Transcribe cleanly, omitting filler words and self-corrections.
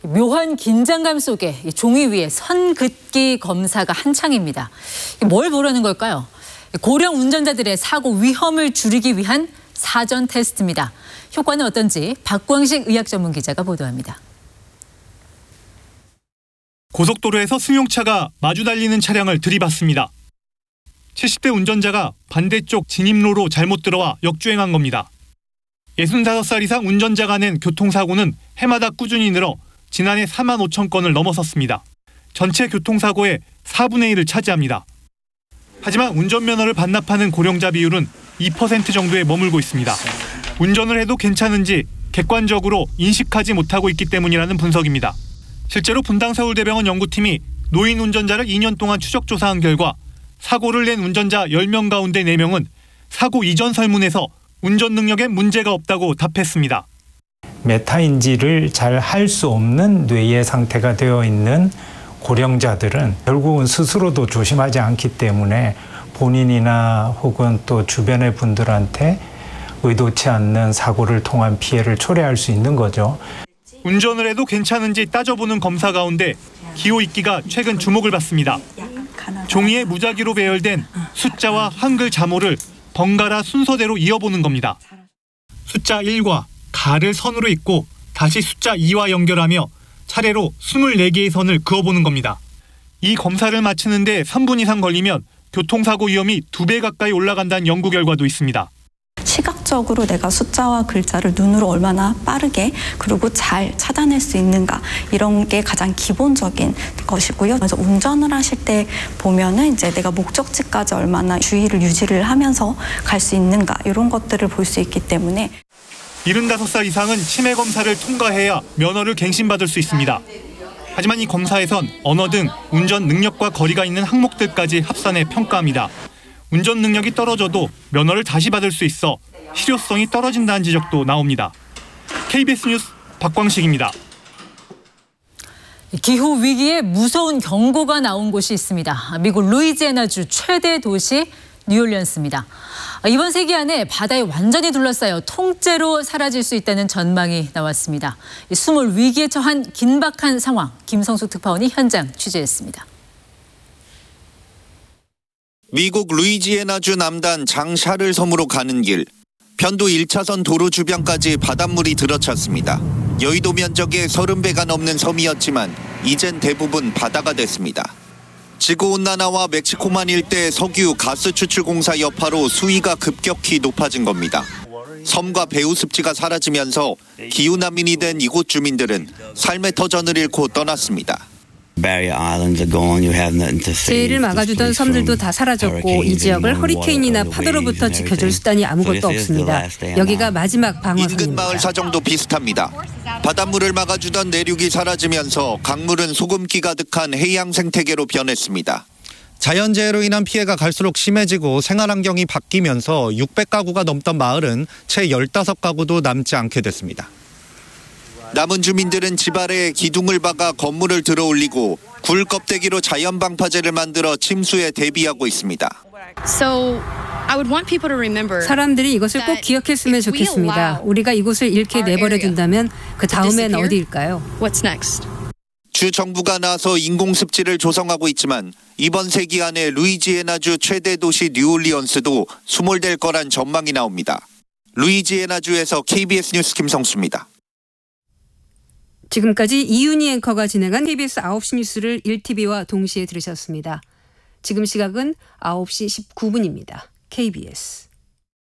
묘한 긴장감 속에 종이 위에 선긋기 검사가 한창입니다. 뭘 보려는 걸까요? 고령 운전자들의 사고 위험을 줄이기 위한 사전 테스트입니다. 효과는 어떤지 박광식 의학 전문 기자가 보도합니다. 고속도로에서 승용차가 마주 달리는 차량을 들이받습니다. 70대 운전자가 반대쪽 진입로로 잘못 들어와 역주행한 겁니다. 65살 이상 운전자가 낸 교통사고는 해마다 꾸준히 늘어 지난해 4만 5천 건을 넘어섰습니다. 전체 교통사고의 4분의 1을 차지합니다. 하지만 운전면허를 반납하는 고령자 비율은 2% 정도에 머물고 있습니다. 운전을 해도 괜찮은지 객관적으로 인식하지 못하고 있기 때문이라는 분석입니다. 실제로 분당서울대병원 연구팀이 노인 운전자를 2년 동안 추적 조사한 결과 사고를 낸 운전자 10명 가운데 4명은 사고 이전 설문에서 운전 능력에 문제가 없다고 답했습니다. 메타인지를 잘 할 수 없는 뇌의 상태가 되어 있는 고령자들은 결국은 스스로도 조심하지 않기 때문에 본인이나 혹은 또 주변의 분들한테 의도치 않는 사고를 통한 피해를 초래할 수 있는 거죠. 운전을 해도 괜찮은지 따져보는 검사 가운데 기호익기가 최근 주목을 받습니다. 종이에 무작위로 배열된 숫자와 한글 자모를 번갈아 순서대로 이어보는 겁니다. 숫자 1과 가를 선으로 잇고 다시 숫자 2와 연결하며 차례로 24개의 선을 그어보는 겁니다. 이 검사를 마치는데 3분 이상 걸리면 교통사고 위험이 2배 가까이 올라간다는 연구 결과도 있습니다. 시각적으로 내가 숫자와 글자를 눈으로 얼마나 빠르게 그리고 잘 찾아낼 수 있는가, 이런 게 가장 기본적인 것이고요. 그래서 운전을 하실 때 보면은 이제 내가 목적지까지 얼마나 주의를 유지를 하면서 갈 수 있는가, 이런 것들을 볼 수 있기 때문에 75살 이상은 치매 검사를 통과해야 면허를 갱신받을 수 있습니다. 하지만 이 검사에선 언어 등 운전 능력과 거리가 있는 항목들까지 합산해 평가합니다. 운전 능력이 떨어져도 면허를 다시 받을 수 있어 실효성이 떨어진다는 지적도 나옵니다. KBS 뉴스 박광식입니다. 기후 위기에 무서운 경고가 나온 곳이 있습니다. 미국 루이지애나주 최대 도시 뉴올리언스입니다. 이번 세기 안에 바다에 완전히 둘러싸여 통째로 사라질 수 있다는 전망이 나왔습니다. 숨을 위기에 처한 긴박한 상황, 김성숙 특파원이 현장 취재했습니다. 미국 루이지애나주 남단 장샤를 섬으로 가는 길. 편도 1차선 도로 주변까지 바닷물이 들어찼습니다. 여의도 면적의 30배가 넘는 섬이었지만 이젠 대부분 바다가 됐습니다. 지구온난화와 멕시코만 일대 석유 가스 추출 공사 여파로 수위가 급격히 높아진 겁니다. 섬과 배후 습지가 사라지면서 기후난민이 된 이곳 주민들은 삶의 터전을 잃고 떠났습니다. 제일을 막아주던 섬들도 다 사라졌고 이 지역을 허리케인이나 파도로부터 지켜줄 수단이 아무것도 없습니다. 여기가 마지막 방어선입니다. 인근 마을 사정도 비슷합니다. 바닷물을 막아주던 내륙이 사라지면서 강물은 소금기 가득한 해양 생태계로 변했습니다. 자연재해로 인한 피해가 갈수록 심해지고 생활환경이 바뀌면서 600가구가 넘던 마을은 채 15가구도 남지 않게 됐습니다. 남은 주민들은 집 아래에 기둥을 박아 건물을 들어올리고 굴 껍데기로 자연 방파제를 만들어 침수에 대비하고 있습니다. 사람들이 이것을 꼭 기억했으면 좋겠습니다. 우리가 이곳을 이렇게 내버려둔다면 그 다음엔 어디일까요? 주 정부가 나서 인공습지를 조성하고 있지만 이번 세기 안에 루이지애나주 최대 도시 뉴올리언스도 수몰될 거란 전망이 나옵니다. 루이지애나주에서 KBS 뉴스 김성수입니다. 지금까지 이윤희 앵커가 진행한 KBS 9시 뉴스를 1TV와 동시에 들으셨습니다. 지금 시각은 9시 19분입니다. KBS.